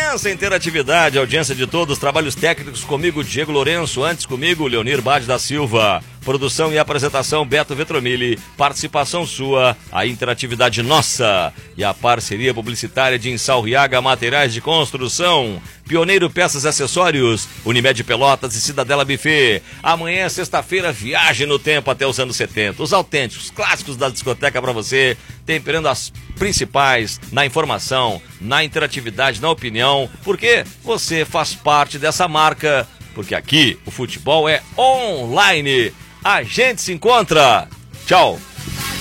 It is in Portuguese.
Imensa interatividade, audiência de todos, trabalhos técnicos comigo, Diego Lourenço, antes comigo, Leonir Bade da Silva. Produção e apresentação, Beto Vetromilli. Participação sua, a interatividade nossa. E a parceria publicitária de Insalriaga Materiais de Construção, Pioneiro Peças e Acessórios, Unimed Pelotas e Cidadela Buffet. Amanhã, sexta-feira, viagem no tempo até os anos 70. Os autênticos, clássicos da discoteca para você, temperando as principais na informação, na interatividade, na opinião, porque você faz parte dessa marca, porque aqui o futebol é online. A gente se encontra. Tchau.